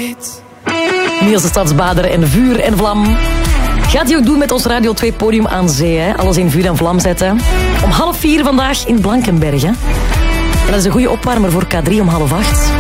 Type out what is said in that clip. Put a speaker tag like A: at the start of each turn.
A: ooit.
B: Niels de Stadsbader en Vuur en Vlam. Gaat hij ook doen met ons Radio 2 podium aan zee. Hè? Alles in vuur en vlam zetten. Om 3:30 vandaag in Blankenberg. Hè? En dat is een goede opwarmer voor K3 om 7:30.